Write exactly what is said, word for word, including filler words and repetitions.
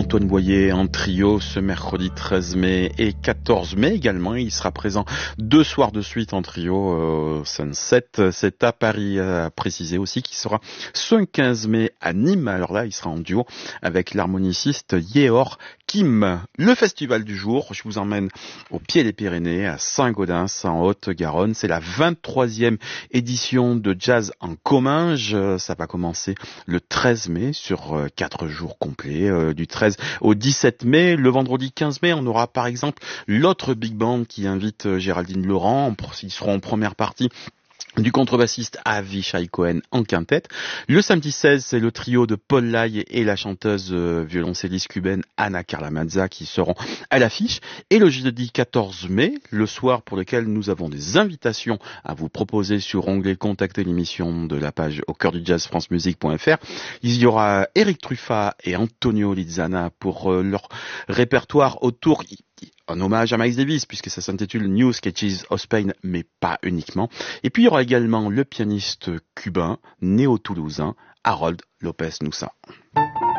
Antoine Boyer en trio ce mercredi treize mai et quatorze mai également. Il sera présent deux soirs de suite en trio euh, Sunset. C'est à Paris, à préciser aussi qu'il sera ce quinze mai à Nîmes. Alors là, il sera en duo avec l'harmoniciste Yeor Kim. Le festival du jour, je vous emmène au pied des Pyrénées, à Saint-Gaudens, en Haute-Garonne. C'est la vingt-troisième édition de Jazz en Comminges. Ça va commencer le treize mai sur quatre jours complets, du treize au dix-sept mai. Le vendredi quinze mai, on aura par exemple l'autre big band qui invite Géraldine Laurent. Ils seront en première partie du contrebassiste Avishai Cohen en quintette. Le samedi seize, c'est le trio de Paul Lai et la chanteuse euh, violoncelliste cubaine Ana Carla Mazza qui seront à l'affiche. Et le jeudi quatorze mai, le soir pour lequel nous avons des invitations à vous proposer sur onglet Contacter l'émission de la page au cœur du jazz france musique point f r. Il y aura Eric Truffat et Antonio Lizana pour euh, leur répertoire autour en hommage à Miles Davis, puisque ça s'intitule New Sketches of Spain, mais pas uniquement. Et puis il y aura également le pianiste cubain, néo-toulousain, Harold Lopez Nussa.